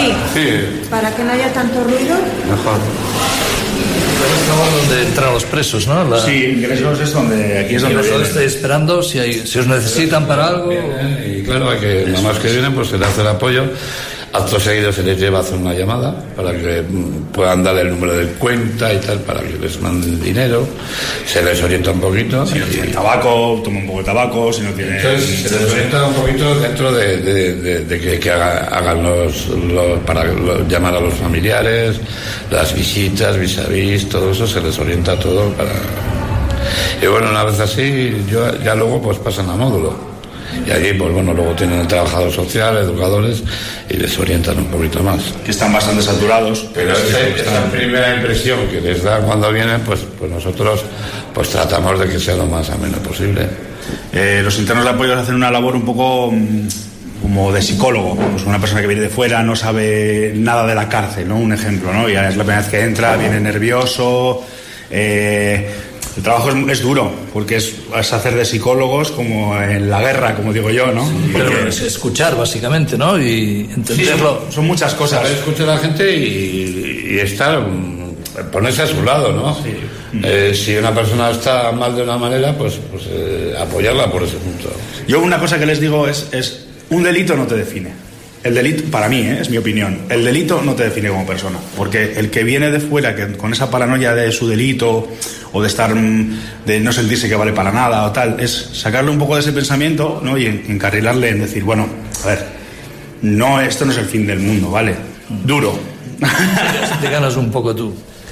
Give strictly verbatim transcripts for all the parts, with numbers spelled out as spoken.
Sí. Sí. Para que no haya tanto ruido. Mejor. Donde entran los presos, ¿no? La... Sí, ingresos es donde, aquí es donde vosotros estáis esperando si, hay, si os necesitan para algo. Vienen, y claro, hay que, nada más que vienen, pues se les hace el apoyo. Acto seguido se les lleva a hacer una llamada para que puedan darle el número de cuenta y tal, para que les manden dinero. Se les orienta un poquito. Si no tienen tabaco, toma un poco de tabaco. Si no tienen... Entonces se les orienta un poquito dentro de, de, de, de que, que haga, hagan los, los para los, llamar a los familiares, las visitas, vis a vis, todo eso se les orienta todo para. Y bueno, una vez así, yo, ya luego pues pasan a módulo. Y allí, pues bueno, luego tienen el trabajador social, educadores, y les orientan un poquito más. Que están bastante saturados. Pero esa, esa primera impresión que les da cuando vienen, pues, pues nosotros pues tratamos de que sea lo más ameno posible. Eh, los internos de apoyo hacen una labor un poco mmm, como de psicólogo. Pues una persona que viene de fuera no sabe nada de la cárcel, ¿no? Un ejemplo, ¿no? Ya es la primera vez que entra, viene nervioso. Eh, El trabajo es, es duro, porque es, es hacer de psicólogos como en la guerra, como digo yo, ¿no? Sí, porque... pero es escuchar, básicamente, ¿no? Y entenderlo. Sí, son muchas cosas. Saber escuchar a la gente y, y estar, ponerse a su lado, ¿no? Sí. Eh, si una persona está mal de una manera, pues, pues eh, apoyarla por ese punto. Yo una cosa que les digo es, es un delito no te define. El delito, para mí, ¿eh? Es mi opinión, el delito no te define como persona, porque el que viene de fuera que con esa paranoia de su delito o de estar, de no sentirse que vale para nada o tal, es sacarle un poco de ese pensamiento, ¿no? Y encarrilarle en decir, bueno, a ver, no, esto no es el fin del mundo, ¿vale? Duro. Te ganas un poco tú.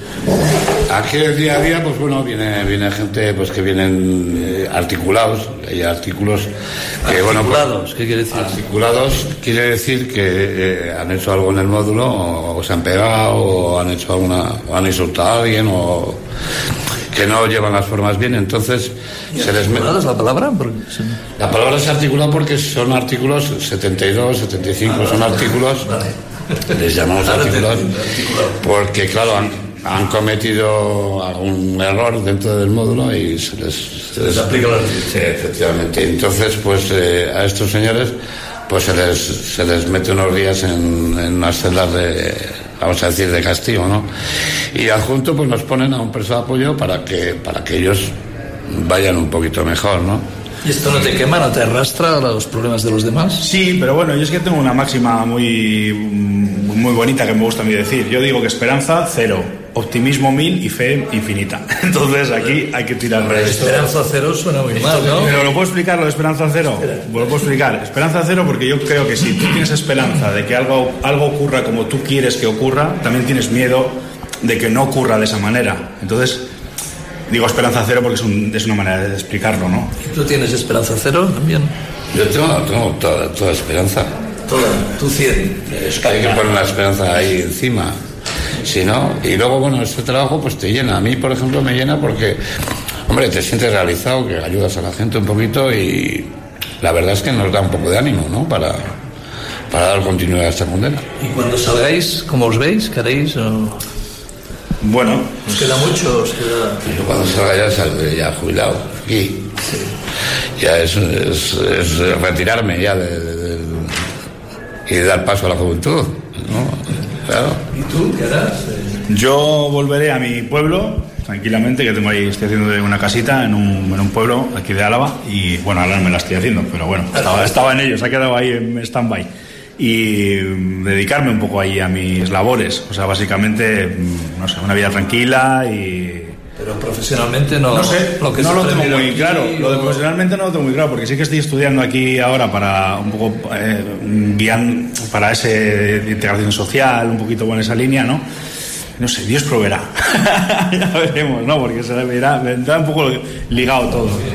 Aquí el día a día, pues bueno, viene, viene gente pues que vienen eh, articulados, hay artículos que, bueno, articulados, pues, ¿qué quiere decir? Articulados quiere decir que eh, han hecho algo en el módulo, o, o se han pegado, o han hecho alguna, o han insultado a alguien, o que no llevan las formas bien, entonces se les mete. ¿Es la palabra? Porque... La palabra es articulado porque son artículos setenta y dos, setenta y cinco, ah, son artículos, vale. Les llamamos artículos, porque claro, han han cometido algún error dentro del módulo y se les, se les aplica la ley. Sí, efectivamente. Entonces, pues eh, a estos señores pues se les, se les mete unos días en, en unas celdas de, vamos a decir, de castigo, ¿no? Y adjunto pues nos ponen a un preso de apoyo para que, para que ellos vayan un poquito mejor, ¿no? ¿Y esto no te quema, no te arrastra a los problemas de los demás? Sí, pero bueno, yo es que tengo una máxima muy, muy bonita que me gusta a mí decir. Yo digo que esperanza, cero. Optimismo mil y fe infinita. Entonces aquí hay que tirar de esto. Esperanza cero suena muy mal, ¿no? Pero ¿lo puedo explicar lo de esperanza cero? Lo puedo explicar. Esperanza cero porque yo creo que si tú tienes esperanza de que algo, algo ocurra como tú quieres que ocurra, también tienes miedo de que no ocurra de esa manera. Entonces, digo esperanza cero porque es, un, es una manera de explicarlo, ¿no? ¿Tú tienes esperanza cero también? Yo tengo, tengo toda, toda esperanza. Toda, tú cien. Es que hay que poner la esperanza ahí encima. Si no, y luego, bueno, este trabajo pues te llena. A mí, por ejemplo, me llena porque, hombre, te sientes realizado, que ayudas a la gente un poquito y la verdad es que nos da un poco de ánimo, ¿no? Para, para dar continuidad a esta condena. ¿Y cuando salgáis, cómo os veis? ¿Qué haréis? O... Bueno. ¿Os queda mucho? ¿Os queda...? Yo cuando salga ya saldré ya jubilado. Aquí. Sí. Ya es, es, es retirarme ya de, de, de, y dar paso a la juventud, ¿no? Claro. ¿Y tú qué harás? Yo volveré a mi pueblo tranquilamente, que tengo ahí, estoy haciendo una casita en un, en un pueblo aquí de Álava y bueno, ahora me la estoy haciendo, pero bueno, estaba, estaba en ello, se ha quedado ahí en stand-by y dedicarme un poco ahí a mis labores, o sea, básicamente, no sé, una vida tranquila y... Pero profesionalmente no... No sé, lo que no lo tengo muy claro. Lo de profesionalmente no lo tengo muy claro, porque sí que estoy estudiando aquí ahora para un poco eh, guiar para ese integración social, un poquito con esa línea, ¿no? No sé, Dios proveerá. Ya veremos, ¿no? Porque se verá, vendrá un poco ligado todo. Sí,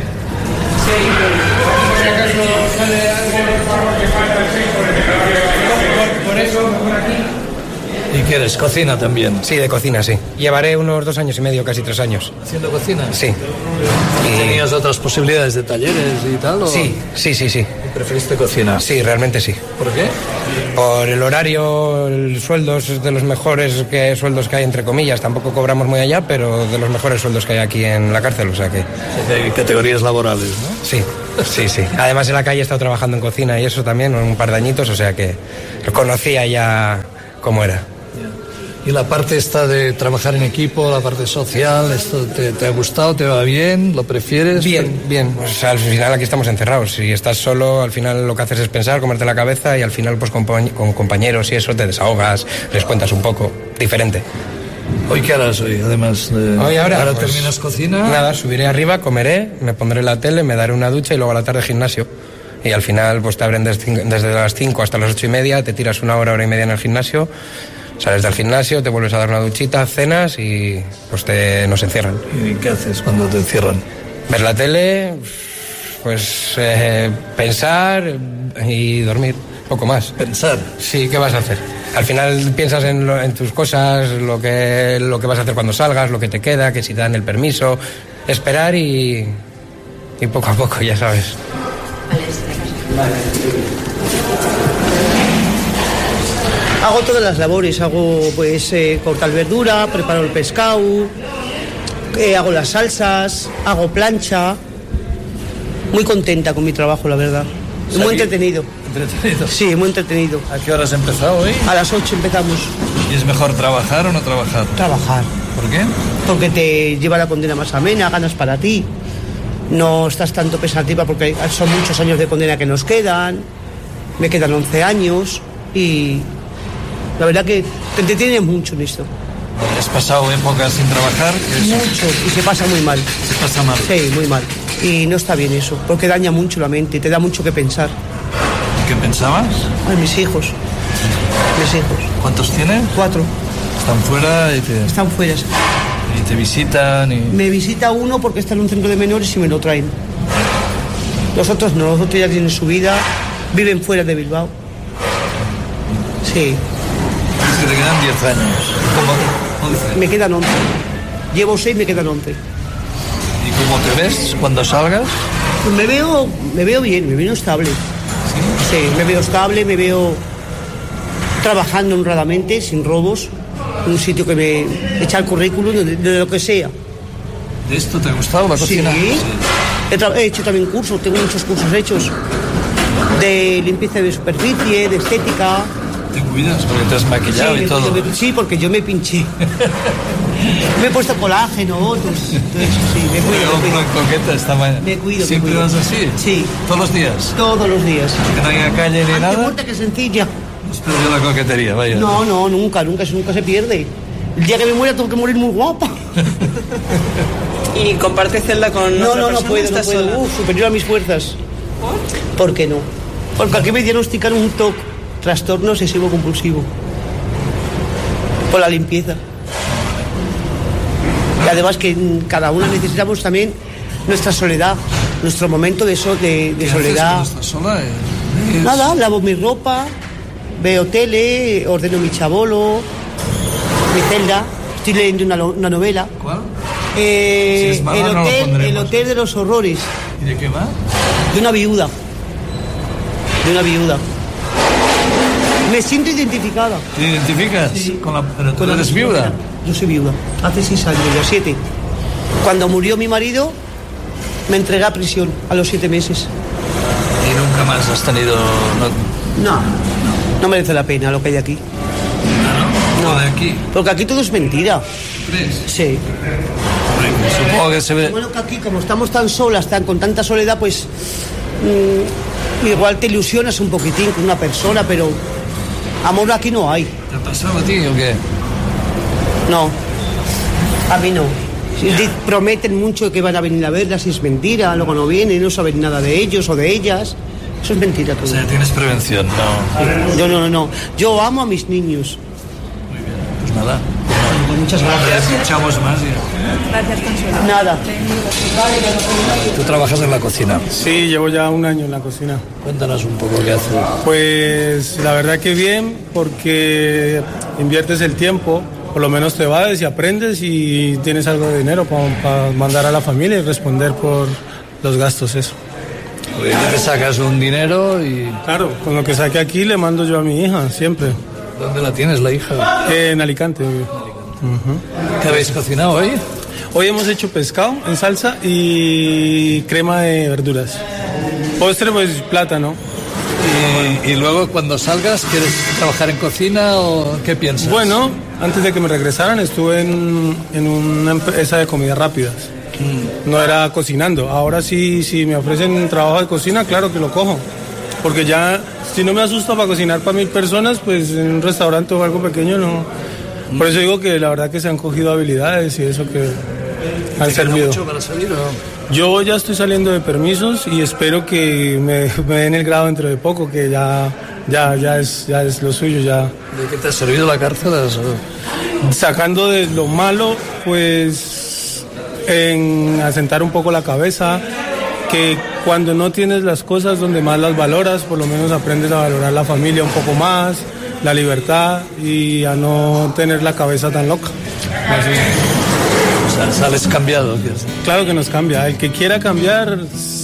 pero si acaso sale algo que falta el seis, por eso, por aquí. ¿Y qué eres? ¿Cocina también? Sí, de cocina, sí. Llevaré unos dos años y medio, casi tres años. ¿Haciendo cocina? Sí. ¿Y tenías otras posibilidades de talleres y tal? ¿O? Sí, sí, sí, sí. ¿Y preferiste cocinar? Sí, realmente sí. ¿Por qué? Por el horario, el sueldo es de los mejores que, sueldos que hay, entre comillas. Tampoco cobramos muy allá, pero de los mejores sueldos que hay aquí en la cárcel, o sea que... De categorías laborales, ¿no? Sí, sí, sí. Además en la calle he estado trabajando en cocina y eso también, un par de años, o sea que lo conocía ya... como era. Y la parte esta de trabajar en equipo, la parte social, ¿esto te, te ha gustado? ¿Te va bien? ¿Lo prefieres? Bien, bien. Pues al final aquí estamos encerrados. Si estás solo, al final lo que haces es pensar, comerte la cabeza y al final pues con, con compañeros y eso te desahogas, les cuentas un poco. Diferente. ¿Hoy qué harás hoy? Además de... Hoy ahora, ahora pues, terminas cocina. Nada, subiré arriba, comeré, me pondré la tele, me daré una ducha y luego a la tarde gimnasio. Y al final pues te abren desde, desde las cinco hasta las ocho y media, te tiras una hora, hora y media en el gimnasio. Sales del gimnasio, te vuelves a dar una duchita, cenas y pues te, nos encierran. ¿Y qué haces cuando te encierran? Ver la tele, pues eh, pensar y dormir, poco más. ¿Pensar? Sí, ¿qué vas a hacer? Al final piensas en, lo, en tus cosas, lo que, lo que vas a hacer cuando salgas, lo que te queda, que si te dan el permiso, esperar y, y poco a poco, ya sabes. Hago todas las labores, hago pues eh, cortar verdura, preparo el pescado, eh, hago las salsas, hago plancha. Muy contenta con mi trabajo, la verdad. O sea, muy entretenido. ¿Entretenido? Sí, muy entretenido. ¿A qué hora has empezado hoy? A las ocho empezamos. ¿Y es mejor trabajar o no trabajar? Trabajar. ¿Por qué? Porque te lleva la condena más amena, ganas para ti. No estás tanto pensativa porque son muchos años de condena que nos quedan. Me quedan once años y la verdad que te entretienes mucho en esto. ¿Has pasado épocas sin trabajar? Mucho, y se pasa muy mal. Se pasa mal. Sí, muy mal. Y no está bien eso, porque daña mucho la mente y te da mucho que pensar. ¿Y qué pensabas? Ay, mis hijos. Mis hijos. ¿Cuántos tienes? Cuatro. Están fuera y te, Están fuera. y te visitan y... Me visita uno porque está en un centro de menores y me lo traen. Los otros no, los otros ya tienen su vida, viven fuera de Bilbao. Sí. Es que te quedan diez años. ¿Cómo? once. Me quedan once. Llevo seis, me quedan once. ¿Y cómo te ves cuando salgas? Pues me veo, me veo bien, me veo estable. ¿Sí? Sí, me veo estable, me veo trabajando honradamente, sin robos, en un sitio que me echa el currículum de, de lo que sea. ¿De esto te ha gustado la cocina? Sí. He, tra- he hecho también cursos, tengo muchos cursos hechos de limpieza de superficie, de estética. ¿Te cuidas porque te has maquillado Sí, y todo? me- sí, porque yo me pinché. Me he puesto colágeno, otros. Todo eso, sí, me cuido. Yo Me una cuido, coqueta esta mañana. me cuido. ¿Siempre me cuido. vas así? Sí, ¿Todos los días? todos los días. ¿Que no haya calle ni Ante nada? muerta que sencilla. Has perdido la coquetería, vaya. No, no, nunca, nunca, eso nunca se pierde. El día que me muera tengo que morir muy guapa. ¿Y comparte celda con No, otra no, no persona? puedo, no ¿Estás puedo. sola? Uf, superior a mis fuerzas. ¿Por? ¿Por qué no? Porque aquí me diagnosticaron un T O C, trastorno obsesivo compulsivo. Por la limpieza. Y además que cada una necesitamos también nuestra soledad, nuestro momento de, so- de, de ¿Qué haces soledad. cuando estás sola? Eh, es- Nada, lavo mi ropa, veo tele, ordeno mi chabolo, mi celda, estoy leyendo una, lo- una novela. ¿Cuál? Eh, Si es mala, el, no lo hotel, pondremos. el hotel de los horrores, ¿Y de qué va? de una viuda. De una viuda. Me siento identificada. ¿Te identificas? Con la... ¿Pero tú Con la eres novela. viuda? Yo soy viuda. Hace seis años, ya siete. Cuando murió mi marido, me entregué a prisión a los siete meses. Y nunca más has tenido... No, No, no merece la pena lo que hay aquí. no, de aquí. Porque aquí todo es mentira. ¿Crees? Sí. Supongo que se ve... Bueno, que aquí, como estamos tan solas, tan con tanta soledad, pues mm, igual te ilusionas un poquitín con una persona, pero amor aquí no hay. ¿Te ha pasado a ti o qué? No, a mí no. Si di- prometen mucho que van a venir a verlas y es mentira, luego no vienen, no saben nada de ellos o de ellas. Eso es mentira O todo. sea, tienes prevención, no. Yo no, no, no. Yo amo a mis niños. Pues nada. Muchas gracias. Escuchamos más y... Gracias, Consuelo. Nada. Tú trabajas en la cocina. Sí, llevo ya un año en la cocina. Cuéntanos un poco qué haces. Pues la verdad que bien, porque inviertes el tiempo, por lo menos te vas y aprendes y tienes algo de dinero para mandar a la familia y responder por los gastos, eso. Te sacas un dinero y... Claro, con lo que saque aquí le mando yo a mi hija, siempre. ¿Dónde la tienes, la hija? En Alicante. ¿Qué habéis cocinado hoy? Hoy hemos hecho pescado en salsa y crema de verduras. Postre, pues plátano. Y, y luego cuando salgas, ¿quieres trabajar en cocina o qué piensas? Bueno, antes de que me regresaran estuve en, en una empresa de comidas rápidas. Mm. No era cocinando. Ahora sí, si me ofrecen trabajo de cocina, claro que lo cojo. Porque ya, si no me asusto para cocinar para mil personas, pues en un restaurante o algo pequeño no. Mm. Por eso digo que la verdad que se han cogido habilidades y eso que han servido. ¿Mucho para salir o no? Yo ya estoy saliendo de permisos y espero que me, me den el grado dentro de poco, que ya, ya, ya, es, ya es lo suyo. Ya. ¿De qué te ha servido la cárcel? Sacando de lo malo, pues en asentar un poco la cabeza, que cuando no tienes las cosas donde más las valoras, por lo menos aprendes a valorar la familia un poco más, la libertad y a no tener la cabeza tan loca. Así. O sea, sales cambiado. Claro que nos cambia. El que quiera cambiar